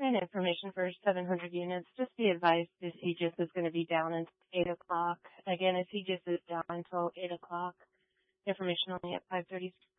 and information for 700 units. Just be advised the CGIS is going to be down until 8 o'clock. Again, the CGIS is down until 8 o'clock. Information only at 5:30.